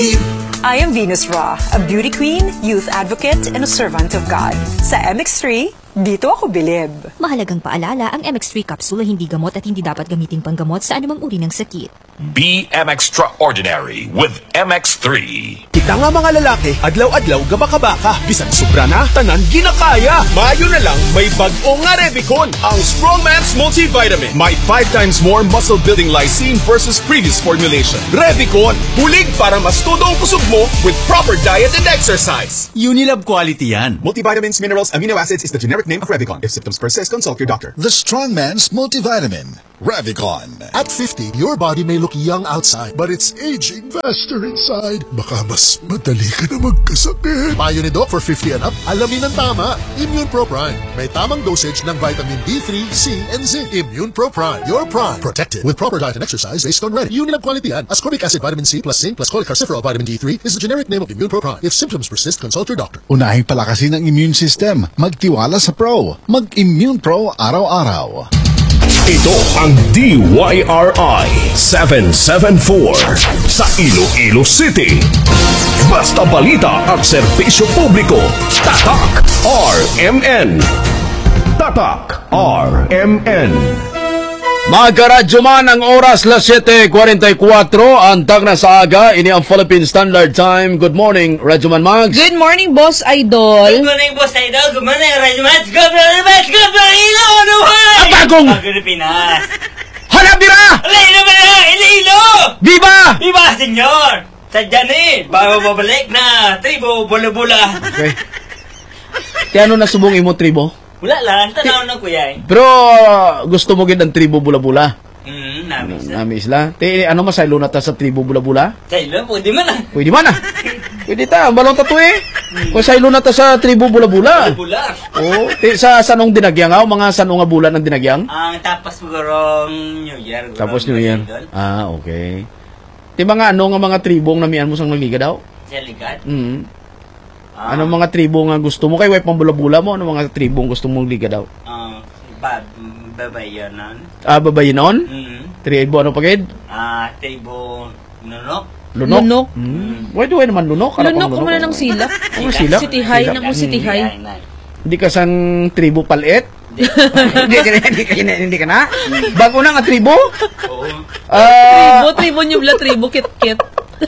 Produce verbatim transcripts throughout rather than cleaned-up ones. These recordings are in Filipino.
I am Venus Ra, a beauty queen, youth advocate, and a servant of God. Sa M X three, dito ako bilib. Mahalagang paalala, ang M X three capsule ay hindi gamot at hindi dapat gamitin panggamot sa anumang uri ng sakit. Be M Extraordinary with M X three. Kita nga mga lalaki, adlaw-adlaw gabaka-baka. Bisan sobra na, tanan ginakaya. Mayo na lang, may bag-o nga Revicon, ang Strongman's Multivitamin. May five times more muscle-building lysine versus previous formulation. Revicon, bulig para mas todo ang kusog mo with proper diet and exercise. Unilab quality yan. Multivitamins, minerals, amino acids is the generic name of Revicon. If symptoms persist, consult your doctor. The Strongman's Multivitamin, Revicon. At fifty, your body may look young outside, but it's aging faster inside. Baka mas madali ka na magkasakit. Payo ni Doc for fifty and up, alamin ang tama. Immune Pro Prime. May tamang dosage ng vitamin D three, C, and zinc. Immune Pro Prime. Your prime. Protected with proper diet and exercise based on ready. Unilab quality yan. Ascorbic acid, vitamin C plus zinc plus cholecalciferol vitamin D three is the generic name of Immune Pro Prime. If symptoms persist, consult your doctor. Unahin palakasin ang immune system. Magtiwala sa Pro. Mag-Immune Pro araw-araw. Ito ang D Y R I seven seven four sa Iloilo City. Basta balita at serbisyo publiko. Tatak R M N. Tatak R M N. Mga karadyo man, ang oras las siyete kuwarenta y kuwatro, antag na sa aga, ini ang Philippine Standard Time. Good morning, Radyo Man Mags. Good morning, Boss Idol. Good morning, Boss Idol. Good morning, Radyo Man. Good morning, Boss. Good morning, Iloilo. Ang bagong! Bagong Pinas. Hanap dira! Iloilo ba na? Iloilo! Viva! Viva, senyor! Sadya ni, bago babalik na tribo, bula-bula. Okay. Tiano na subong imo tribo? Wala lang, tanaw na kuya eh. Pero uh, gusto mo gid ang tribo bula-bula? Hmm, namis na. Namis la. Te, ano masaylo na ta sa tribo bula-bula? Saylo, pwede man ah. Pwede man ah. Pwede ta, balong tato eh. Kung saylo na ta sa tribo bula-bula. Bula-bula. Oo, te, sa sanong dinagyang ah, mga sanong nga bulan ng dinagyang? Ang tapos gurong New Year. Tapos New Year. Ah, okay. Te, mga ano nga mga tribong namian mo sang nagliga daw? Sa ligat? Hmm. Ah. Anong mga tribo nga gusto mo? Kay wife pang bula-bula mo, anong mga tribong gusto mong liga daw? Ah, uh, babayanan. Ah, babayanon? Mm. Tribo ano pagid? Ah, tribo nunok. Lunok? Lunok. Mm. Pwede mm. naman lunok. Lunok ko man ng sila. Ano sila? City High na mo City High. Hindi ka sang tribo palit? Hindi ka na, hindi ka na, hindi ka na? Bago na nga tribo? Oo. Tribo, tribo nyo bla, tribo, kit-kit.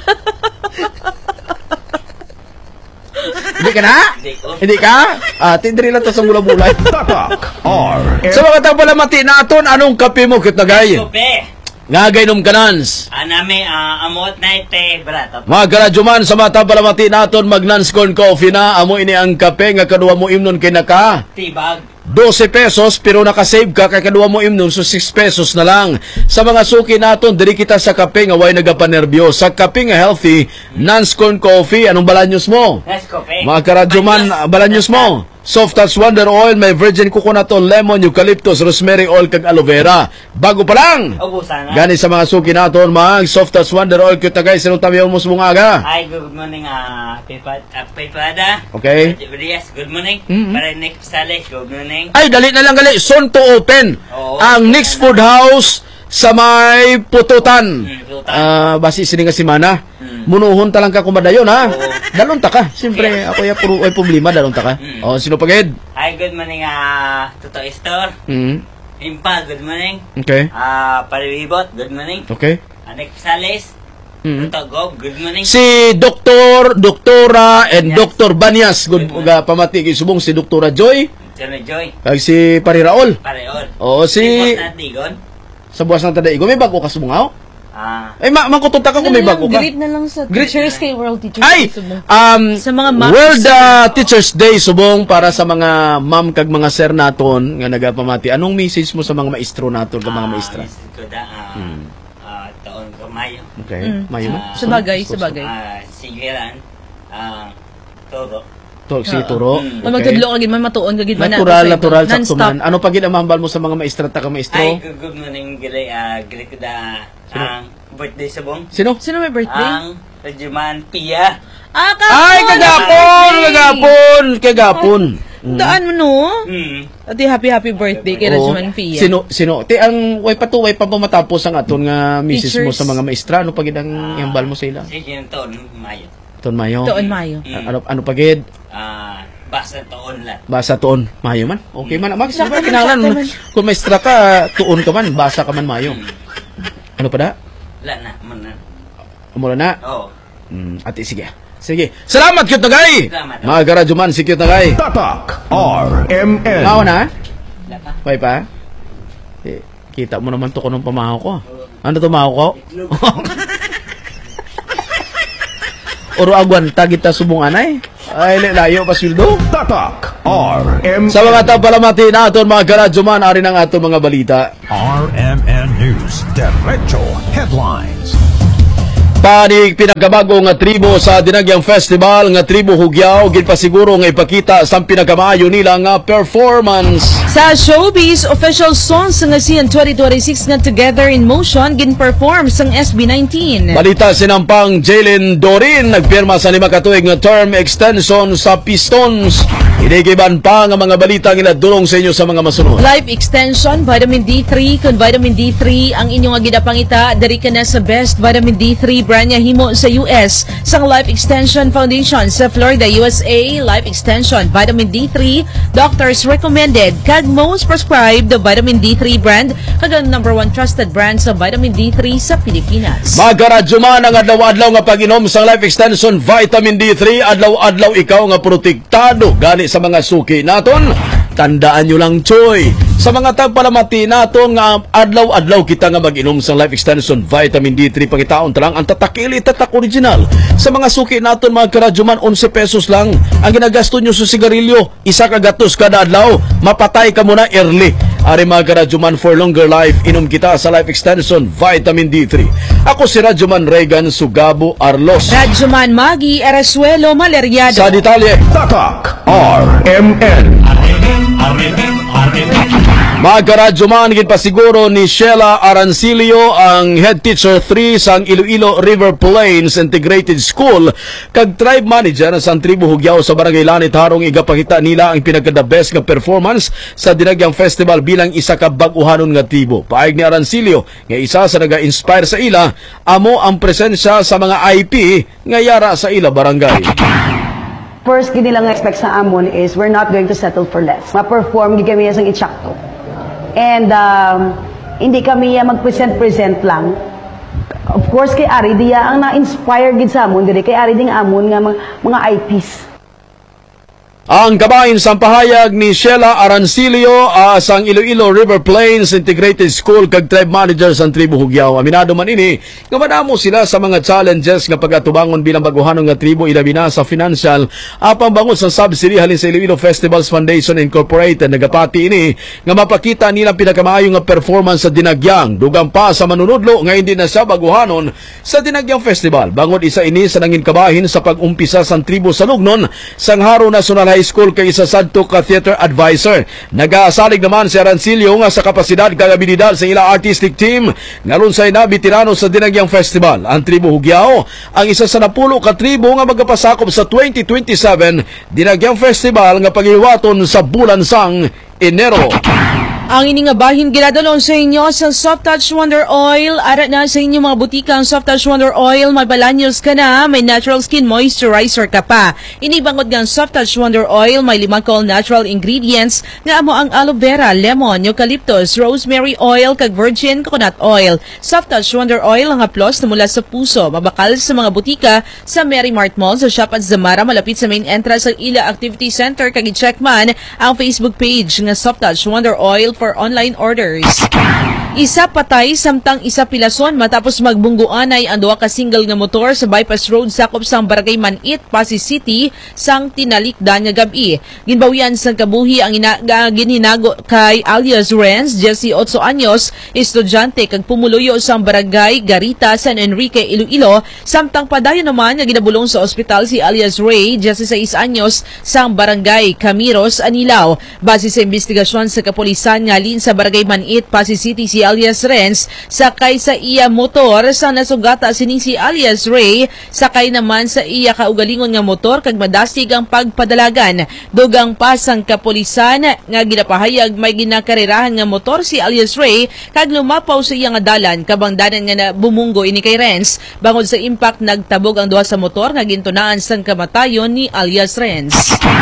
Hindi ka na? Hindi ka? Ah, tindri lang to sa mula-mula. Tatak R. Sa mga tapalamati naton, anong kape mo, kitnagay? Kape. Nga gaynom kanans. Anami, uh, amot na ite, brata. Mga karadyoman, sa mga tapalamati naton, mag-Nanscon coffee na, amo ini ang kape, nga kaduwa mo imnon kay naka. Tibag. twelve pesos pero nakasave ka kay kaduwa mo imnon so six pesos na lang. Sa mga suki naton diri kita sa kape nga way nagapanerbyo. Sa kape nga healthy, Nanscon coffee, anong balanyos mo? Nescafe. Mga karadyoman, balanyos mo. Soft Touch Wonder Oil, may virgin coconut oil, lemon, eucalyptus, rosemary oil, kag aloe vera. Bago pa lang. Ubusan na. Gani sa mga suki naton, mag Soft Touch Wonder Oil, kita guys, sinong tamiyaw mo sa mga aga? Hi, good morning, uh, Pipad, uh, Pipada. Okay. Yes, good morning. Mm-hmm. Para Nick Sales, good morning. Ay, dali na lang gali. Soon to open. Oo. Ang Nick's Food House sa may Pututan. Hmm, Pututan. Ah, basi sini nga simana. Hmm. Munuhon ta lang ka kumadayon ha. Oo. Dalon ta ka. Siyempre, ako ya puro ay problema dalon ta ka. Hmm. Oh, sino pagid? Hi, good morning, uh, Toto Store. Mm. Impa, good morning. Okay. Uh, Palibot, good morning. Okay. Uh, Nick Sales. Mm. Toto Gob, good morning. Si Doktor, Doktora, and Yes. Doktor Banyas. Good, Good uh, pamati subong si Doktora Joy. Jono Joy. Kag si Pariraol. Pareol. Oo, si... Si Boss Natigon. Sa buwas ng tadaigo, may bago ka subungaw? Ah. Ay, ma mangkutunta ka kung may bago ka. Greet na lang sa Greet. Teachers kay World Teachers. Ay! Um, Sa mga ma'am- World uh, Teachers Day, subong para sa mga ma'am kag mga sir naton nga nagapamati. Anong message mo sa mga maestro naton kag mga maestra? Ah, yes, ko da, ah, Hmm. ah, taon ko Mayo. Okay. Mm. Mayo na? Ah, Sabagay, sabagay. Ah, sigilan. Ah, todo. To, si Turo. Mm. Okay. Magtudlo kagid man matuon kagid man. Natural, natural, Non-stop. saktuman. Ano pagid ang mahambal mo sa mga maestra ta ka maestro? Ay, good, good morning, gili, ah, gili ko da, ang birthday sabong. Sino? Sino may birthday? Ang Rajuman Pia. Ah, Ay, kagapon! Kagapon! Kagapon! Daan mo no? Hmm. Ati happy happy birthday kay Oo. Rajuman Fia. Sino sino ti ang way patuway pa matapos ang aton nga misis mo Teachers. sa mga maestra ano pagid ang yambal mo sa ila? Sige yung taon, Mayo. Tuon Mayo. Tuon Mayo. Mm. Ano ano pagid? Ah, basta taon lang. Basa tuon Mayo man. Okay man. Mag Sakto man, kinahanglan sakto man. kung maestra ka tuon ka man, basa ka man Mayo. Ano pa da? Wala na, man na. Umula na. Oo. Mm, ati sige. Sige. Salamat cute na guy. Salamat. Mga karadyoman si cute na guy. Tatak R M N. Ngaw na? Wala pa. May pa? Eh, kita mo naman to ko ng pamahaw ko. Ano to mahaw ko? Oro agwanta kita subong anay. Ay, layo pa sweldo. Tatak R M N. Sa mga tapalamati na aton mga karadyoman, ari ng aton mga balita. R M N News Derecho Headlines. Panig pinakabago nga tribo sa Dinagyang Festival nga tribo Hugyaw ginpasiguro nga ipakita sa pinakamaayo nila nga performance. Sa showbiz, official songs nga siyan twenty twenty-six nga Together in Motion gin-perform sang S B nineteen. Balita sinampang Jalen Dorin nagpirma sa lima ka tuig nga term extension sa Pistons. Inigiban pa nga mga balita nga dulong sa inyo sa mga masunod. Life extension, vitamin D three, kun vitamin D three ang inyong nga gidapangita diri ka na sa best vitamin D three brand niya himo sa U S sang Life Extension Foundation sa Florida, U S A. Life Extension vitamin D three, doctors recommended kag most prescribed the vitamin D three brand kag ang number one trusted brand sa vitamin D three sa Pilipinas. Magkaradyoman ang adlaw-adlaw nga pag-inom sa Life Extension Vitamin D three, adlaw-adlaw ikaw nga protektado gani sa mga suki naton. Tandaan nyo lang, Choy. Sa mga tagpalamati naton nga adlaw-adlaw kita nga mag-inom sa Life Extension Vitamin D three pangitaon talang ang tatakili tatak original. Sa mga suki naton mga karadyoman, eleven pesos lang ang ginagasto nyo sa sigarilyo. Isa ka gatos kada adlaw, mapatay ka muna early. Ari mga karadyoman, for longer life, inom kita sa Life Extension Vitamin D three. Ako si Radyoman Regan Sugabo Arlos. Radyoman Magi Arasuelo Maleriado. Sa detalye, Tatak R M N. mga karadyoman, ginpasiguro ni Sheila Arancilio ang head teacher three sang Iloilo River Plains Integrated School kag tribe manager sa tribo Hugyaw sa Barangay Lanit harong igapakita nila ang pinaka-the best nga performance sa Dinagyang Festival bilang isa ka bag-uhanon nga tribo. Paayag ni Arancilio nga isa sa naga-inspire sa ila amo ang presensya sa mga I P nga yara sa ila barangay. First, gini lang expect sa amon is we're not going to settle for less. Ma-perform gid kami sang itsakto. And um, hindi kami uh, mag-present-present lang. Of course, kay Ari, diya ang na-inspire gid sa amon, diri kay Ari ding amon nga mga, mga I Ps. Ang kabahin sa pahayag ni Sheila Arancilio uh, sang Iloilo River Plains Integrated School kag tribe manager sa tribo Hugyaw. Aminado man ini nga madamo sila sa mga challenges nga pagatubangon bilang baguhanong nga tribo ilabi na sa financial apang bangon sa subsidy halin sa Iloilo Festivals Foundation Incorporated. Nagapati ini nga mapakita nilang pinakamaayo nga performance sa Dinagyang dugang pa sa manunudlo nga hindi na siya baguhanon sa Dinagyang Festival. Bangon isa ini sa nangin kabahin sa pag-umpisa sa tribo sa Lugnon sang Haro National High School kay isa sadto ka theater advisor. Nagaasalig naman si Arancilio nga sa kapasidad kag abilidad sa ila artistic team nga lunsay na veterano sa Dinagyang Festival. Ang tribo Hugyaw ang isa sa napulo ka tribo nga magapasakop sa twenty twenty-seven Dinagyang Festival nga paghiwaton sa bulan sang Enero. Ang ini nga bahin ginadalon sa inyo sa Soft Touch Wonder Oil. Ara na sa inyo mga butika ang Soft Touch Wonder Oil. May balanyos ka na, may natural skin moisturizer ka pa. Inibangod ng Soft Touch Wonder Oil, may limang kol natural ingredients nga amo ang aloe vera, lemon, eucalyptus, rosemary oil, kag virgin coconut oil. Soft Touch Wonder Oil ang haplos na mula sa puso. Mabakal sa mga butika sa Mary Mart Mall, sa Shop at Zamara, malapit sa main entrance ng Ila Activity Center. Kag i-check man ang Facebook page nga Soft Touch Wonder Oil for online orders. Isa patay samtang isa pilason matapos magbungguanay ang duha ka single nga motor sa bypass road sakop sang Barangay Manit, Pasig City sang tinalikdan nga gabi. Ginbawian sang kabuhi ang ina, ginhinago kay alias Renz, Jesse eight anyos, estudyante kag pumuluyo sang Barangay Garita, San Enrique, Iloilo, samtang padayon naman nga ginabulong sa ospital si alias Ray, Jesse six anyos, sang Barangay Camiros, Anilao. Base sa investigasyon sa kapulisan nga lin sa Barangay Manit, Pasig City, si si alias Renz sakay sa iya motor sa nasugata sining si alias Ray sakay naman sa iya kaugalingon nga motor kag madasig ang pagpadalagan. Dugang pasang kapulisan nga ginapahayag may ginakarirahan nga motor si alias Ray kag lumapaw sa iya nga dalan kabang danan nga na bumunggo ini kay Renz. Bangod sa impact nagtabog ang duha sa motor nga gintunaan sang kamatayon ni alias Renz.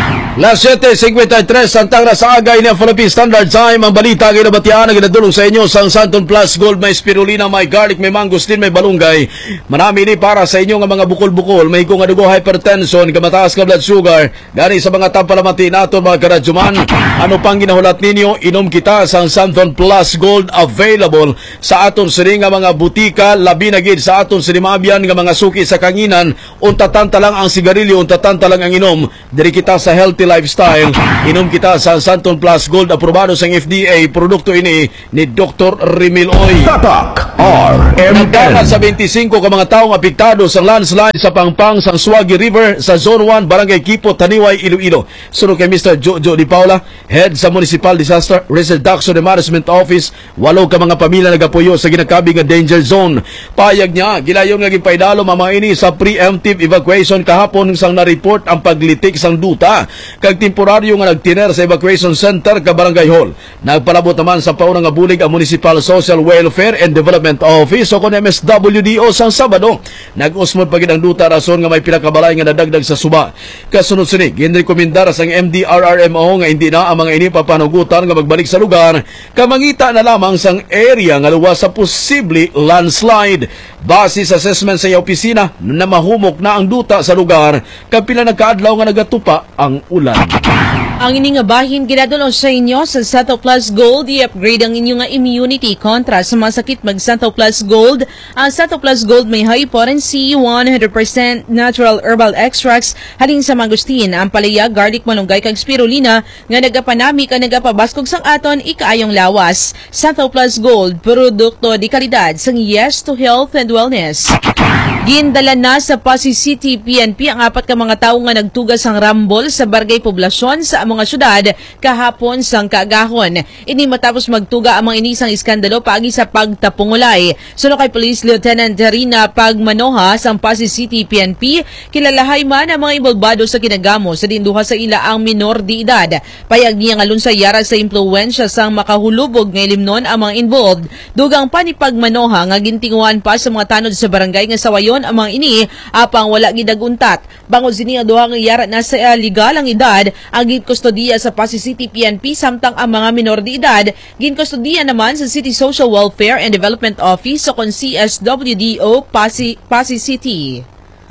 Las seven fifty-three Santang na sa agay ng Philippine Standard Time. Ang balita ay nabatian na ginadulong sa inyo sa Santon Plus Gold. May spirulina, may garlic, may mangosteen, may balunggay. Marami ni para sa inyo nga mga bukol-bukol. May kung adugo hypertension, kamataas ka blood sugar. Gani sa mga tampalamati nato mga karadjuman. Ano pang ginahulat ninyo? Inom kita sa Santon Plus Gold available sa aton sini nga mga butika. Labi na gid sa aton sinimabyan nga mga suki sa kanginan. Untatanta lang ang sigarilyo, untatanta lang ang inom. Diri kita sa healthy lifestyle. Inom kita sa Santon Plus Gold, aprobado sa F D A. Produkto ini ni Doctor Rimiloy. Tatak R M N. Nagdala sa twenty-five ka mga taong apektado sa landslide sa Pangpang, sa Suwagi River, sa Zone one, Barangay Kipo, Taniway, Iloilo. Sunod kay Mister Jojo Di Paula, Head sa Municipal Disaster Reduction and Management Office. Walo ka mga pamilya nagapuyo sa ginakabing nga danger zone. Payag niya, gilayon nga gipaydalo mama ini sa preemptive evacuation kahapon sang na-report ang paglitik sang duta. Kag temporaryo nga nagtiner sa evacuation center ka Barangay Hall. Nagpalabot naman sa paunang nga bulig ang Municipal Social Welfare and Development Office o kon M S W D O sang Sabado. Nag-usmod pa gid ang duta rason nga may pinakabalay nga nadagdag sa suba. Kasunod sini, ginrekomendar sang M D R R M O nga hindi na ang mga ini papanugutan nga magbalik sa lugar. Kamangita na lamang sang area nga luwas sa posible landslide. Base sa assessment sa iya opisina na mahumok na ang duta sa lugar kag pila nagkaadlaw nga nagatupa ang ulan. Ang ining nga bahin ginadulong sa inyo sa Santo Plus Gold. I-upgrade ang inyong immunity kontra sa mga sakit mag Santo Plus Gold. Ang Santo Plus Gold may high potency, one hundred percent natural herbal extracts halin sa mangosteen, ampalaya, garlic, malunggay kag spirulina nga nagapanami ka nagapabaskog sang aton ikaayong lawas. Santo Plus Gold, produkto di kalidad sang yes to health and wellness. Gindala na sa Pasig City P N P ang apat ka mga tawo nga nagtugas ang rambol sa barangay poblasyon sa mga syudad kahapon sang kaagahon. Ini matapos magtuga ang mga inisang iskandalo paagi sa pagtapungulay. Suno kay Police Lieutenant Rina Pagmanoha sang Pasig City P N P, kilalahay man ang mga ibalbado sa kinagamo sa dinduha sa ila ang minor di edad. Payag niya nga lunsayara sa impluwensya sang makahulubog nga ilimnon ang mga involved. Dugang pa ni Pagmanoha nga gintinguhan pa sa mga tanod sa barangay nga sawayon ang mga ini apang wala gidaguntat. Bangod sini ang duha nga yara na sa uh, legal ang edad ang ginkustodiya sa Pasig City P N P samtang ang mga minor de edad ginkustodiya naman sa City Social Welfare and Development Office o kon C S W D O Pasig, Pasig City.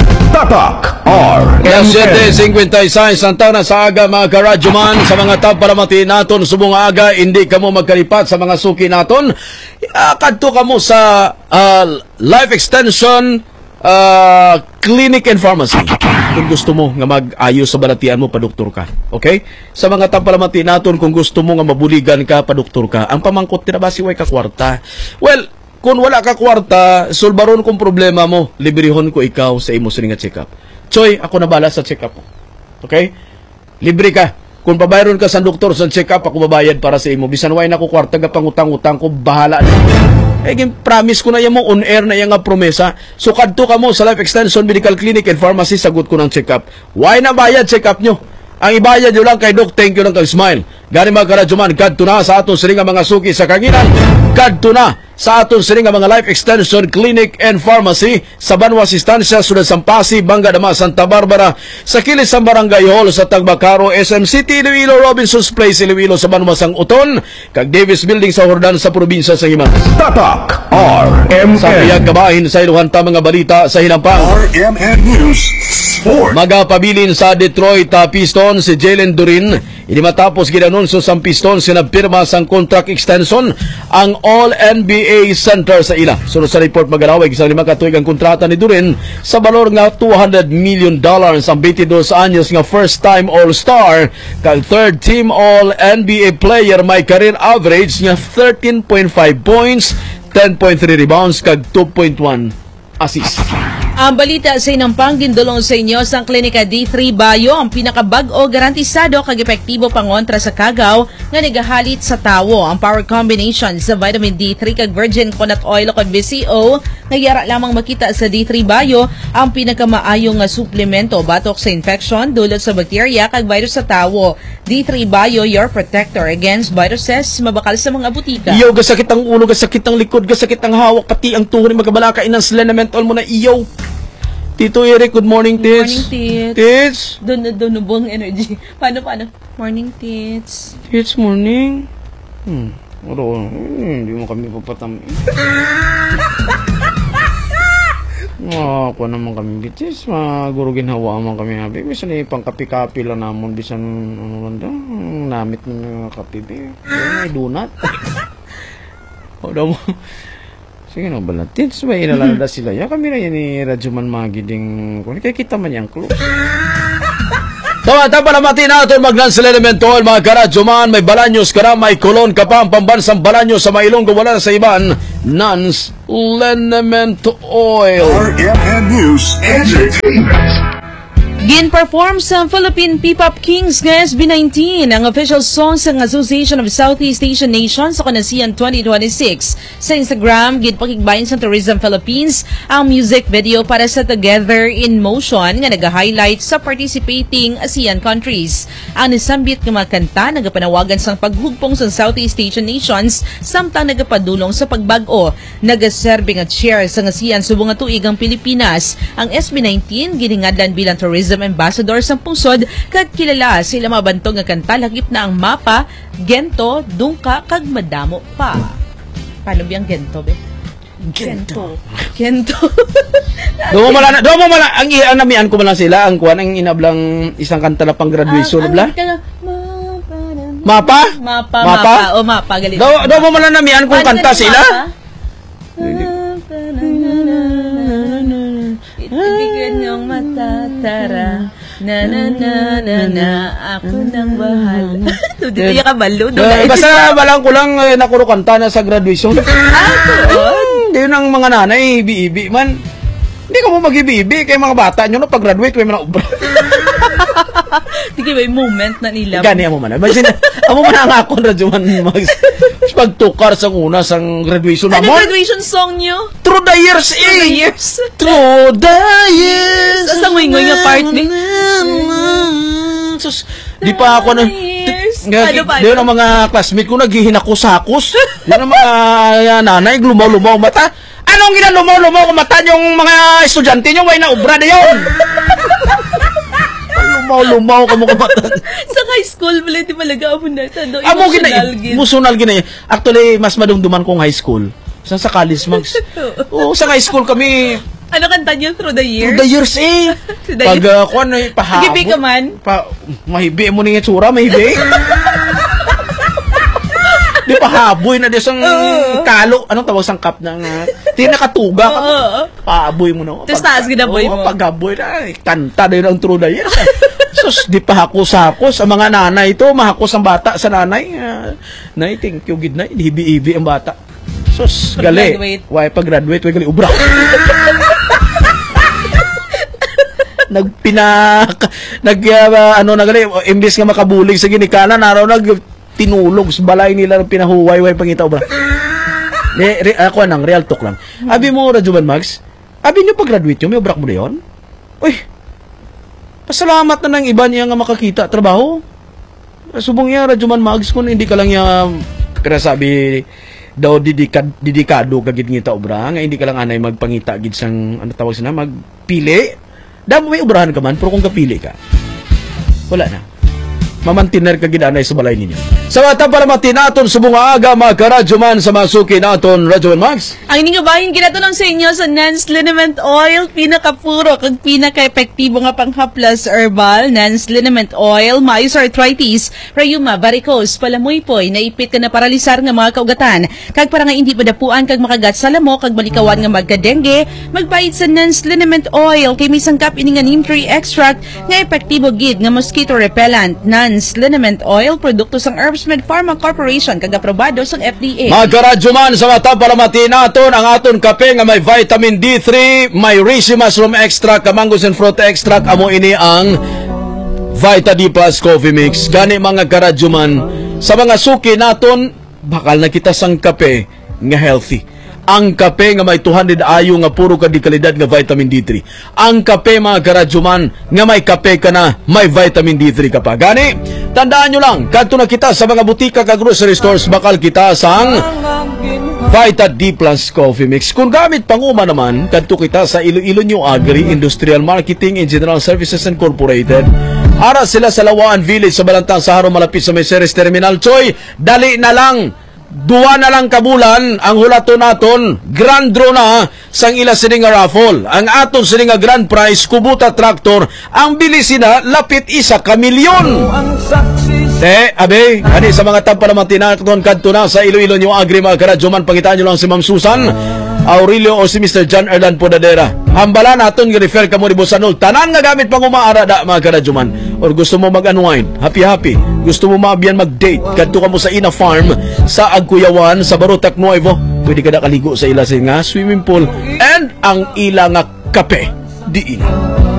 Tatak R M N. seven fifty-six Santang na sa aga mga karadyoman sa mga tampalamati naton subong aga hindi kamo magkalipat sa mga suki naton. Uh, kadto kamo sa uh, Life Extension Uh, clinic and pharmacy. Kung gusto mo nga mag-ayos sa balatian mo, padoktor ka. Okay? Sa mga tampalamati naton, kung gusto mo nga mabuligan ka, padoktor ka. Ang pamangkot na ba si way ka kwarta? Well, kung wala ka kwarta, sulbaron kong problema mo, librehon ko ikaw sa imo sining nga check-up. Choy, ako na bala sa check-up mo. Okay? Libre ka. Kung pabayron ka sa doktor sa check-up, ako babayad para sa imo. Bisan way na ko kwarta, pangutang-utang ko, bahala na. Eh, promise ko na yan mo, on-air na yan nga promesa. So, kadto ka mo sa Life Extension Medical Clinic and Pharmacy, sagot ko ng check-up. Why na bayad check-up nyo? Ang ibayad nyo lang kay Doc, thank you lang kay Smile. Gani mga karadyoman, kadto na sa aton sining mga suki sa kanginan. Kadto na sa aton sining mga Life Extension Clinic and Pharmacy sa Banwa Sistansya, Sunod Sampasi, Banga Dama, Santa Barbara, sa kilis sa Barangay Hall sa Tagbacaro, S M City, Iloilo, Robinson's Place, Iloilo sa Banwa sang Uton, kag Davis Building sa Hordan sa probinsya sa Himanas. Tatak R M N. Sa piyag kabahin sa iluhan ta mga balita sa Hinampang. R M N News Sport. Magapabilin sa Detroit uh, Pistons si Jalen Durin. Ini matapos ginanunsyo sa Pistons sinabpirma sang contract extension ang All-N B A Center sa ila. Sunod sa report magaraway isang lima katuig ang kontrata ni Durin sa balor nga two hundred million dollars ang twenty-two anyos nga first-time All-Star kag third-team All-N B A player may career average nga thirteen point five points, ten point three rebounds kag two point one assist. Ang balita sa inang panggindulong sa inyo sa Klinika D three Bio, ang pinakabag-o garantisado kag epektibo pangontra sa kagaw nga nagahalit sa tawo. Ang power combination sa vitamin D three kag virgin coconut oil o kag B C O nagyara lamang makita sa D three Bio ang pinakamaayong nga suplemento batok sa infection dulot sa bakterya kag virus sa tawo. D three Bio, your protector against viruses, mabakal sa mga butika. Iyo, gasakit ang ulo, gasakit ang likod, gasakit ang hawak, pati ang tuhod, magabalaka inang Slenament all mo na iyo. Tito Eric, good morning, Tits. Morning, Tits. Tits. Doon na doon buong energy. Paano, paano? Morning, Tits. Tits, morning. Hmm. Oro, hmm, hindi mo kami papatami. Ah, ako naman kami bitis. Maguro ginhawa naman kami habi. Bisan eh, pang kapi-kapi lang naman. Bisan, ano lang daw, namit ng mga kapi. May donut. O daw mo. Sige na ba natin? So, may inalalada sila. Ya, kami na yan ni Radyoman Magiding. Kaya kita man yan, close. Tama, tama na mati natin mag-Nansel Elemental, mga karadyoman. May balanyos ka na, may kulon ka pa. Ang pambansang balanyos sa Mailonggo, wala sa iban. Nansel Elemental Oil. R M N News Entertainment. Gin-perform sa Philippine P-Pop Kings ng S B nineteen ang official song sa Association of Southeast Asian Nations sa Kanasian twenty twenty-six. Sa Instagram, gin-pakigbayan sa Tourism Philippines ang music video para sa Together in Motion nga nag-highlight sa participating ASEAN countries. Ang nisambit nga mga kanta nagapanawagan sa paghugpong sa Southeast Asian Nations samtang nagapadulong sa pagbag-o. Nagaserbe nga chair sa ASEAN subong nga tuig ang Pilipinas. Ang S B nineteen giningadlan bilang tourism ambassador sa pungsod kag kilala sila mabantog nga kanta lagip na ang mapa, gento, dungka kag madamo pa. Paano biyang gento be? Gento. Gento. Do mo mala, do mo mala ang ianamian ko man sila ang kuan ang inablang isang kanta na pang graduation bla. Mapa? Mapa, mapa. O mapa galit. Do do mo mala namian kung kanta sila. Ibigyan yung matatara. Na na na na na. Ako nang bahal. Dito yung kabalo. Basta balang ko lang eh, nakuro kanta na sa graduation. Hindi nang mga nanay, ibi-ibi man. Hindi ka mo mag-ibi-ibi kay mga bata nyo no pag-graduate may mga ubra. Hindi kayo may moment na nila. Gani mo man. Imagine, amo man ang ako na dyan mag pagtukar sa una sa graduation ano namon. Ano graduation song nyo? Through the years, eh! Through the years. Through the years. Sa ngoy-ngoy nga part ni. Sus, di pa ako na... Ano pa? Di yung mga classmate ko naghihinakos-hakos. Di yung mga uh, nanay, lumaw-lumaw mata. Anong ginalumaw-lumaw ko mata yung mga estudyante nyo? May naubra na yun. Lumaw-lumaw ka mo kumata. Sa high school, wala di malaga mo na. Amo gina, emotional gina. Actually, mas madumduman kong high school. Sa sa college mags. Oo, sa high school kami. Ano kanta niyo? Through the years? Through the years eh. Pag uh, ako ano, pahabot. Mahibi ka man? Pa, mahibi mo na yung tsura, mahibi. Di pahaboy na di sang uh, kalo. Anong tawag sang cup ng uh, tinakatuga ka. Uh, pahaboy mo na. Tapos taas ginaboy mo. Paghaboy na. Kanta din ang through the years. Sus, di pa hakos-hakos. Ang mga nanay ito, mahakos ang bata sa nanay. Uh, nay, thank you, good night. Hibi-hibi ang bata. Sus, gali. Why, pag-graduate, why gali, ubra. Nagpinak, nag, uh, ano na gali, imbis nga makabulig sa ginikanan, araw nag tinulog sa balay nila ng pinahuway, why pangita, ubra. Re, re, ako nang, real talk lang. Abi mo, Radyoman Mags, abi nyo pag-graduate nyo, may ubrak mo na yun? Uy, pasalamat na ng iba niya nga makakita trabaho. Subong niya Radyoman Mags kung hindi ka lang niya kaya sabi daw didikad didikado kagid ngita obra nga hindi ka lang anay magpangita gid sang ano tawag sina magpili. Damo may obrahan ka man pero kung kapili ka wala na. Mamantiner ka gid anay sa balay ninyo. Sa mata para matinaton subong aga mga karadyoman sa masuki naton Radyoman Mags. Ang inyong bahin ginatulong sa inyo sa Nance Liniment Oil, pinakapuro kag pinaka-epektibo nga panghaplas herbal. Nance Liniment Oil, maayos arthritis, rheuma, varicose, palamuypoy, naipit ka na paralisar nga mga kaugatan. Kag para nga hindi padapuan kag makagat sa lamok kag malikawan nga magka-dengue, magbayad sa Nance Liniment Oil kay may sangkap ini nga neem tree extract nga epektibo gid nga mosquito repellent. Nance Liniment Oil, produkto sang herbs Med Pharma Corporation kag aprobado sa F D A. Mga karadyo man, sa mata palamati naton ang aton kape nga may vitamin D three, may reishi mushroom extract, mangoes and fruit extract, amo ini ang Vita D Plus Coffee Mix. Gani mga karadyo man, sa mga suki naton, bakal na kita sang kape nga healthy. Ang kape nga may two hundred ayo nga puro ka di kalidad nga vitamin D three. Ang kape mga karadyoman nga may kape ka na may vitamin D three ka pa. Gani, tandaan nyo lang, kadto na kita sa mga butika ka grocery stores, bakal kita sang Vita D Plus Coffee Mix. Kung gamit panguma naman, kadto kita sa Iloilo New Agri Industrial Marketing and General Services Incorporated. Ara sila sa Lawaan Village sa Balantang Saharo, malapit sa Meseres Terminal. Choy, dali na lang. Duwa na lang kabulan ang hulato naton, grand draw na sang ila sining nga raffle. Ang aton sining nga grand prize, Kubota Tractor, ang bilis na lapit isa ka milyon. Te, abe, ani sa mga tampalamantin naton kadto na sa Iloilo New Agri mga karadyoman, pangitaan nyo lang si Ma'am Susan Aurelio o si Mister John Erlan Podadera. Hambala naton gi-refer ka mo ni Bosanol. Tanan nga gamit pang umaara da mga karadyoman. Or gusto mo mag-unwind, happy-happy, gusto mo mabiyan mag-date, kadto ka mo sa Ina Farm sa Agkuyawan, sa Barotac Nuevo, pwede ka na kaligo sa ila nga swimming pool and ang ila nga kape di ina.